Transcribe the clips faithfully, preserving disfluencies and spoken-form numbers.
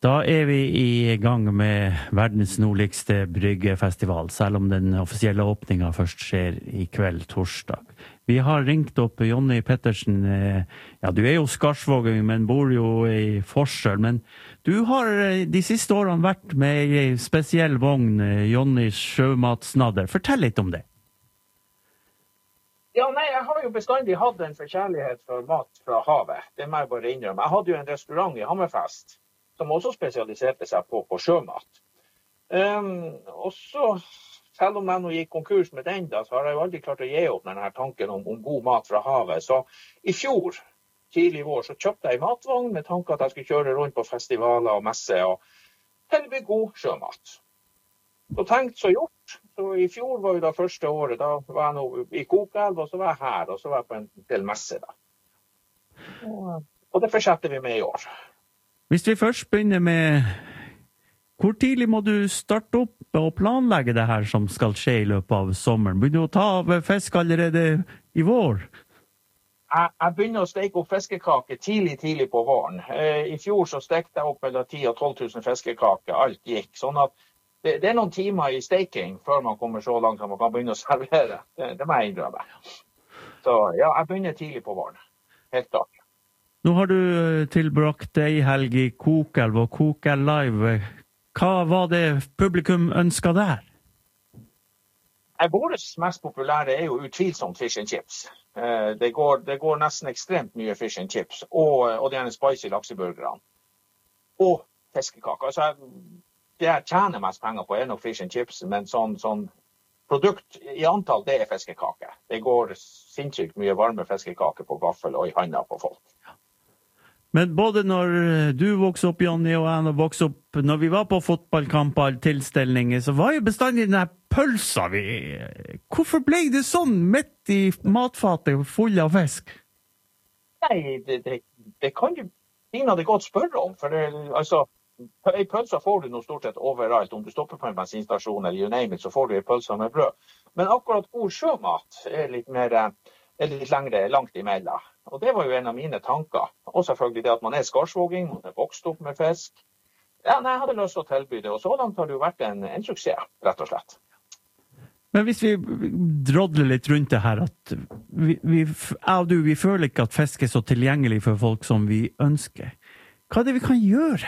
Da er vi i gang med verdens nordligste bryggefestival, selv om den offisielle åpningen først skjer i kveld, torsdag. Vi har ringt opp Jonny Pettersen. Ja, du er jo skarsvåging, men bor jo i Forsøl. Men du har de siste årene vært med i en spesiell vogn, Jonnys sjømatsnadder. Fortell litt om det. Ja, nei, jeg har jo bestandig hatt en forkjærlighet for mat fra havet. Det må jeg bare innrømme. Jeg hadde jo en restaurant i Hammerfest, som også spesialiserte seg på, på sjømat. Um, og så, selv om jeg nå gikk konkurs med den da, så har jeg jo aldri klart å gi opp denne tanken om, om god mat fra havet. Så i fjor, tidlig i vår, så kjøpte jeg en matvogn med tanke at jeg skulle kjøre rundt på festivaler og messe og tilby god sjømat. Så tenkt så gjort. Så i fjor var jo da første året, da var jeg nå i Kokelv, og så var jeg her, og så var jeg på en del messe da. Og, og det fortsetter vi med i år. Hvis vi først begynner med, hvor tidlig må du starte opp og planlegge det her som skal skje i løpet av sommeren? Begynner du å ta av fisk allerede i vår? Jeg, jeg begynner å steke opp fiskekake tidlig, tidlig på våren. Eh, I fjor så stekte jeg opp mellom ti og tolv tusen fiskekake, alt gikk. Sånn at det, det er noen timer i steking før man kommer så langt som man kan begynne å servere. Det, det må jeg innrømme. Så ja, jeg begynner tidlig på våren. Helt klart. Nå har du tilbrakt ei helg i Kokelv og Kokelv Live. Hva var det publikum ønsket der? Vårt mest populære er jo utvilsomt fish and chips. Det går, det går nesten ekstremt mye fish and chips, og, og det er en spicy lakseburgerne. Og fiskekaker. Altså, det jeg tjener mest penger på er nok fish and chips, men sånn, sånn produkt i antall, det er fiskekaker. Det går sinnssykt mye varme fiskekaker på gaffel og i handa på folk. Men både når du vokste opp, Jonny, og jeg vokste opp, når vi var på fotballkamper, tilstelninger, så var jo bestandig denne pølsa vi... Hvorfor ble det sånn midt i matfatet full av fisk? Nei, det, det, det kan jo Tina det godt spørre om, for det, altså, en pølsa får du nå stort sett overalt. Om du stopper på en bensinstasjon eller you name it, så får du en pølsa med brød. Men akkurat god sjømat er litt mer... er litt lengre, langt imellom. Og det var jo en av mine tanker. Og selvfølgelig det at man er skarsvåging, man er vokst opp med fisk. Ja, nei, jeg hadde lyst til å tilby det, og så langt har det jo vært en, en suksess, rett og slett. Men hvis vi drodler litt rundt det her, at vi, vi, jeg og du, vi føler ikke at fisk er så tilgjengelig for folk som vi ønsker. Hva er det vi kan gjøre?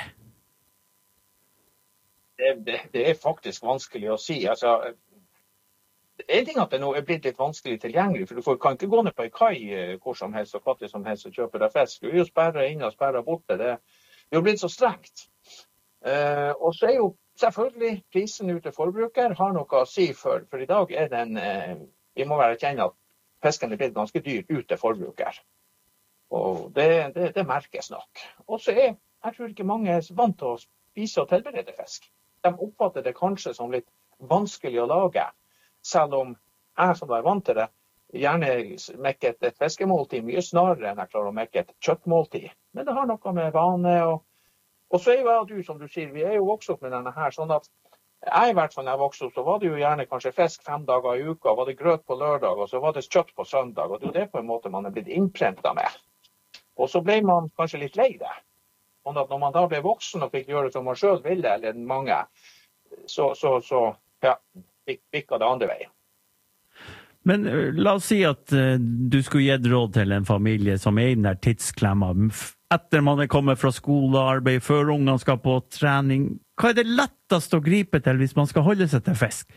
Det, det, det er faktisk vanskelig å si. Altså... En ting at det nå er blitt litt vanskelig tilgjengelig, for du får, kan ikke gå ned på en kai hvor som helst og fattig som helst og kjøpe deg fisk. Du er jo sperret inn og sperret borte. Det, det er jo blitt så strengt. Uh, og så er jo selvfølgelig prisen ut til forbruker har noe å si for, for i dag er den, uh, vi må være kjenne at fisken er blitt ganske dyr ut til forbruker. Og det, det, det merkes nok. Og så er, jeg tror ikke mange er vant til å spise og tilberede fisk. De oppfatter det kanskje som litt vanskelig å lage. Selv om jeg som er vant til det, gjerne mekker et fiskemåltid mye snarere enn jeg klarer å mekke et kjøttmåltid. Men det har noe med vane. Og, og så er jo jeg, du, som du sier, vi er jo vokst opp med denne her, sånn at jeg i hvert fall når jeg vokste opp, så var det jo gjerne kanskje fisk fem dager i uka, var det grøt på lørdag, og så var det kjøtt på søndag, og det er jo det på en måte man er blitt innprentet med. Og så ble man kanskje litt lei det. Sånn at når man da ble voksen og fikk gjøre som man selv ville, eller mange, så, så, så ja, fikk det andre veien. Men la oss si at uh, du skulle gitt råd til en familie som er i den der tidsklemma, etter man er kommet fra skole og arbeid, før ungene skal på trening. Hva er det lettest å gripe til hvis man skal holde seg til fisk?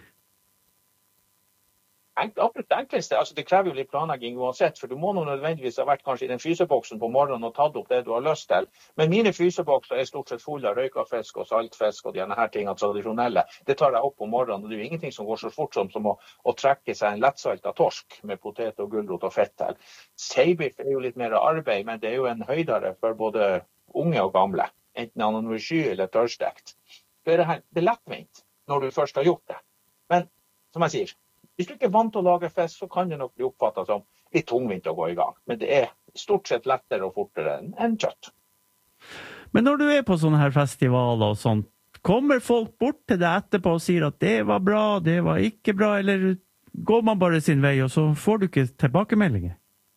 Absolutt det enkleste, altså det krever jo litt planlegging uansett, for du må nå nødvendigvis ha vært kanskje i den fryseboksen på morgenen og tatt opp det du har lyst til. Men mine frysebokser er stort sett fulle av røykafisk og saltfisk og de her tingene tradisjonelle. Det tar jeg opp om morgenen, og det er jo ingenting som går så fort som, som å, å trekke seg en lettsaltet torsk med potet og gulrot og fett til. Seibiff er jo litt mer arbeid, men det er jo en høydere for både unge og gamle, enten han er sky eller tørrstekt. Det er, det, her, det er lettvint når du først har gjort det. Men som jeg sier, hvis du ikke er vant til å lage fisk, så kan det nok bli oppfattet som litt tungvint å gå i gang. Men det er stort sett lettere og fortere enn en kjøtt. Men når du er på sånne her festivaler og sånt, kommer folk bort til deg etterpå og sier at det var bra, det var ikke bra, eller går man bare sin vei, og så får du ikke tilbakemeldinger?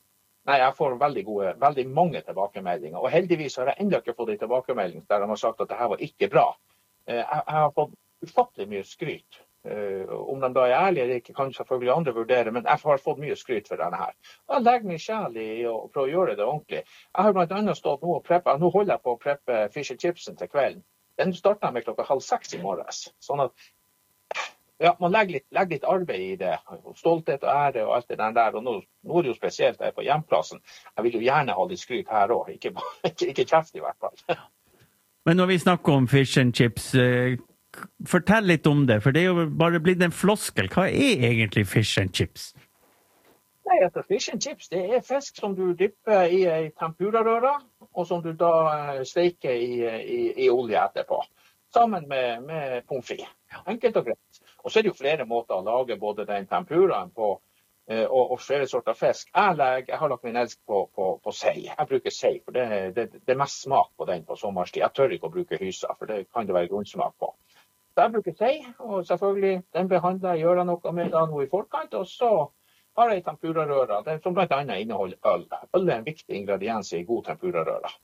Nei, jeg får veldig gode, veldig mange tilbakemeldinger. Og heldigvis har jeg enda ikke fått en tilbakemelding der de har sagt at det her var ikke bra. Jeg, jeg har fått ufattelig mye skryt. Om de da er ærlige eller ikke, kan selvfølgelig andre vurdere, men jeg har fått mye skryt for denne her. Jeg legger min sjel i å prøve å gjøre det ordentlig. Jeg har blant annet stått nå og preppe, nå holder jeg på å preppe fish and chipsen til kvelden. Den startet jeg med klokka halv seks i morges. Sånn at ja, man legger litt, legger litt arbeid i det, stolthet og ære og alt det der, og nå, nå er det jo spesielt der på hjemplassen. Jeg vil jo gjerne ha litt skryt her også, ikke, ikke, ikke kjeft i hvert fall. Men når vi snakker om fish and chips, eh, fortell litt om det, for det er jo bare blitt en floskel. Hva er egentlig fish and chips? Nei, altså fish and chips, det er fisk som du dypper i en tempurarøra, og som du da steiker i, i, i olje etterpå, sammen med, med pommes frites. Enkelt og greit. Og så er det jo flere måter å lage både den tempuraen på eh, og, og flere sorter fisk. Jeg, legger, jeg har lagt min elsk på, på, på sei. Jeg bruker sei, for det, det, det er mest smak på den på sommerstid. Jeg tør ikke å bruke hysa, for det kan det være grunnsmak på. Så jeg bruker sei, og selvfølgelig den behandler jeg, gjør jeg noe med da noe i forkant, og så har jeg tempurarøra, som blant annet inneholder øl. Øl er en viktig ingrediens i god tempurarøra.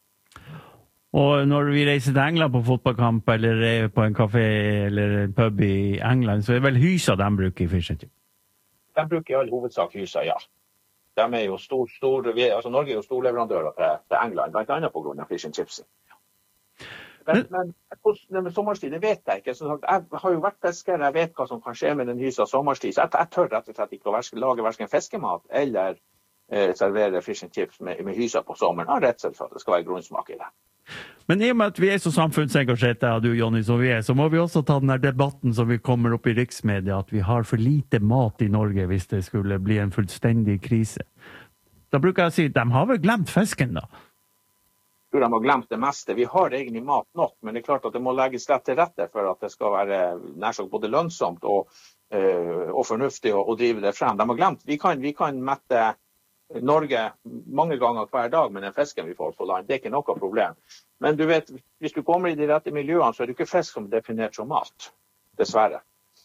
Og når vi reiser til England på fotballkamp, eller er på en kafé eller en pub i England, så er det vel hysa de bruker i fish and chips? De bruker i all hovedsak hysa, ja. De er jo stor, stor, altså Norge er jo storleverandører til, til England, blant annet på grunn av fish and chips. Men, men med sommerstid, det vet jeg ikke. Så jeg har jo vært fisker, jeg vet hva som kan skje med den hysa sommerstid, så jeg, jeg tør rett og slett ikke å lage hverken fiskemat eller eh, servere fish and chips med, med hysa på sommeren, av redsel for at det skal være grunnsmak i det. Men i og med at vi er så samfunnsengasjerte, du Jonny, som vi er, så må vi også ta den her debatten som vi kommer opp i riksmedia, at vi har for lite mat i Norge hvis det skulle bli en fullstendig krise. Da bruker jeg å si, de har vel glemt fisken da? Jeg tror de har glemt det meste. Vi har egentlig mat nok, men det er klart at det må legges rett til rette for at det skal være nær sagt både lønnsomt og, øh, og fornuftig å, å drive det frem. De har glemt, vi kan, vi kan mette Norge mange ganger hver dag med den fisken vi får på land. Det er ikke noe problem. Men du vet, hvis du kommer i de rette miljøene, så er det ikke fisk som er definert som mat. Dessverre.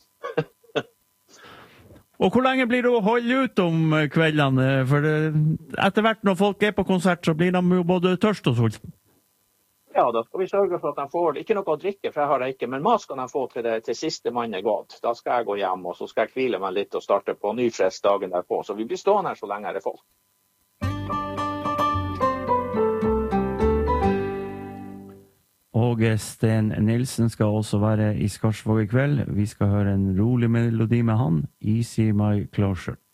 Og hvor lenge blir det å holde ut om kveldene? For etter hvert når folk er på konsert, så blir de jo både tørst og sulten. Ja, da skal vi sørge for at de får ikke noe å drikke, for jeg har det ikke, men mat skal de få til, det, til siste mann er gått. Da skal jeg gå hjem, og så skal jeg hvile meg litt og starte på ny frisk dagen derpå. Så vi blir stående her så lenge er det folk. Og Sten Nilsen skal også være i Skarsvåg i kveld. Vi skal høre en rolig melodi med han, Easy My Closure.